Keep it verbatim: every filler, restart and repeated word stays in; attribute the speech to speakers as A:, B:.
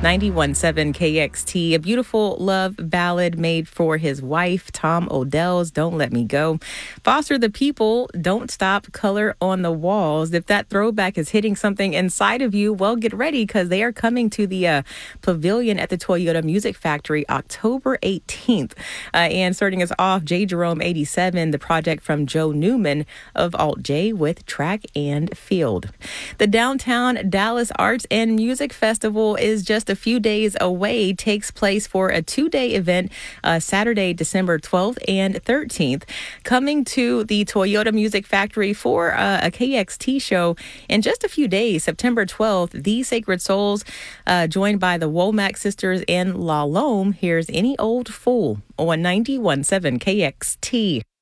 A: ninety-one point seven K X T, a beautiful love ballad made for his wife, Tom Odell's Don't Let Me Go. Foster the People, Don't Stop, Color on the Walls. If that throwback is hitting something inside of you, well, get ready because they are coming to the uh, pavilion at the Toyota Music Factory October eighteenth. Uh, and starting us off, J. Jerome eighty-seven, the project from Joe Newman of Alt J with Track and Field. The Downtown Dallas Arts and Music Festival is just a few days away, takes place for a two-day event uh, Saturday, December twelfth and thirteenth. Coming to the Toyota Music Factory for uh, a K X T show in just a few days, September twelfth, The Sacred Souls, uh, joined by the Womack Sisters and La Lome. Here's Any Old Fool on ninety-one point seven K X T.